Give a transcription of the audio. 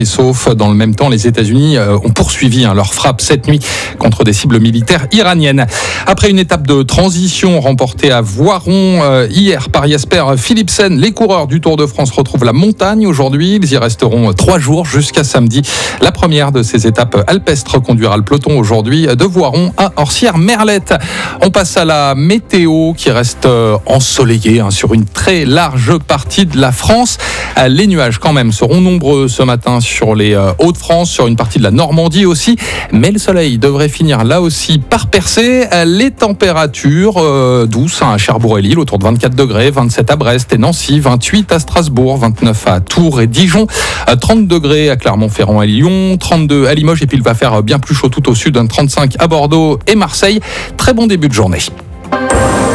Sauf dans le même temps, les États-Unis ont poursuivi leur frappe cette nuit contre des cibles militaires iraniennes. Après une étape de transition remportée à Voiron hier par Jasper Philipsen, les coureurs du Tour de France retrouvent la montagne aujourd'hui. Ils y resteront 3 jours jusqu'à samedi. La première de ces étapes alpestres conduira le peloton aujourd'hui de Voiron à Orsières-Merlette. On passe à la météo qui reste ensoleillée sur une très large partie de la France. Les nuages quand même seront nombreux ce matin sur les Hauts-de-France, sur une partie de la Normandie aussi, mais le soleil devrait finir là aussi par percer. Les températures douces à Cherbourg et Lille, autour de 24 degrés, 27 à Brest et Nancy, 28 à Strasbourg, 29 à Tours et Dijon, 30 degrés à Clermont-Ferrand et Lyon, 32 à Limoges, et puis il va faire bien plus chaud tout au sud, 35 à Bordeaux et Marseille. Très bon début de journée.